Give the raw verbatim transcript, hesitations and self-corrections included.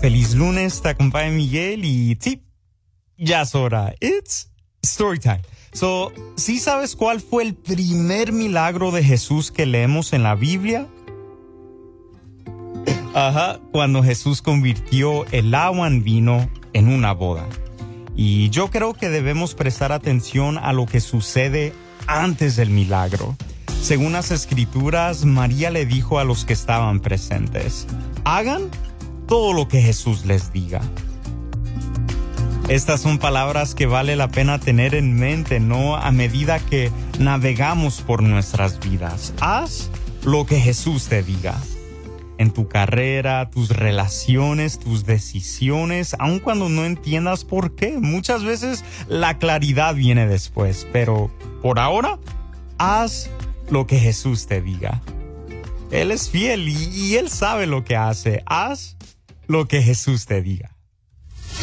Feliz lunes, te acompaña Miguel y sí, ya es hora. It's story time. So, ¿sí sabes cuál fue el primer milagro de Jesús que leemos en la Biblia? Ajá, cuando Jesús convirtió el agua en vino en una boda. Y yo creo que debemos prestar atención a lo que sucede antes del milagro. Según las Escrituras, María le dijo a los que estaban presentes: hagan todo lo que Jesús les diga. Estas son palabras que vale la pena tener en mente, ¿no? A medida que navegamos por nuestras vidas. Haz lo que Jesús te diga. En tu carrera, tus relaciones, tus decisiones, aun cuando no entiendas por qué. Muchas veces la claridad viene después, pero por ahora, haz lo que Jesús te diga. Él es fiel y, y Él sabe lo que hace. Haz lo que Jesús te diga.